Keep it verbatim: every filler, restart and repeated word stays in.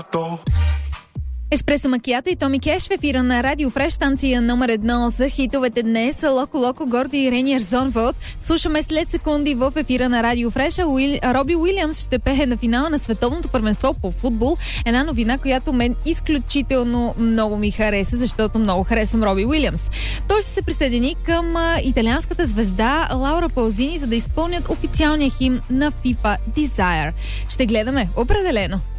Еспресо Макиато и Томи Кеш в ефира на Радио Фреш, станция номер едно за хитовете днес. Локо Локо, Горди и Рениер Зонвод. Слушаме след секунди в ефира на Радио Фреш. Уил... Роби Уилямс ще пее на финала на Световното първенство по футбол. Една новина, която мен изключително много ми хареса, защото много харесвам Роби Уилямс. Той ще се присъедини към а, италианската звезда Лаура Паузини, за да изпълнят официалния химн на FIFA Desire. Ще гледаме определено.